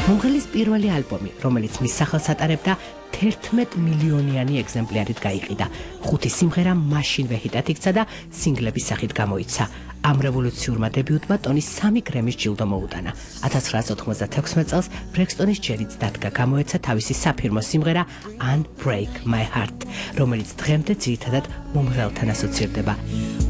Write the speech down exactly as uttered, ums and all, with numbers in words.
მომღერლის პირველი ალბომი, რომელიც მის სახელს ატარებდა თერთმეტ მილიონიანი ეგზემპლარით გაიყიდა. ხუთი სიმღერა მაშინვე ჰიტად იქცა და სინგლების სახით გამოიცა. ამ რევოლუციურმა დებიუტმა ტონი სამი გრემის ჯილდო მოუტანა. ათას ცხრაასა ოთხმოცდათექვსმეტ წელს ბრექსტონის ჯერიც დადგა გამოეცა თავისი საფირმო სიმღერა Unbreak My Heart, რომელიც დღემდე ძირითადად მომღერალთან ასოცირდება.